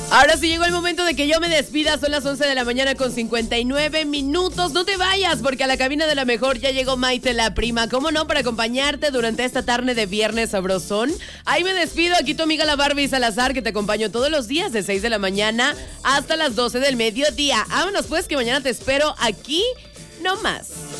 Ahora sí llegó el momento de que yo me despida. Son las 11 de la mañana con 59 minutos. No te vayas, porque a la cabina de la mejor ya llegó Maite la prima. ¿Cómo no? Para acompañarte durante esta tarde de viernes sabrosón. Ahí me despido. Aquí tu amiga la Barbie Salazar, que te acompaño todos los días de 6 de la mañana hasta las 12 del mediodía. Vámonos pues, que mañana te espero aquí, no más.